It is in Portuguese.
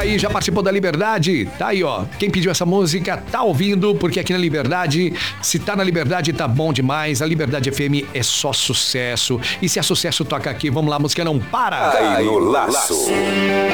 aí, já participou da Liberdade? Tá aí, ó. Quem pediu essa música tá ouvindo, porque aqui na Liberdade, se tá na Liberdade, tá bom demais. A Liberdade FM é só sucesso. E se é sucesso, toca aqui. Vamos lá, a música não para. Cai no laço.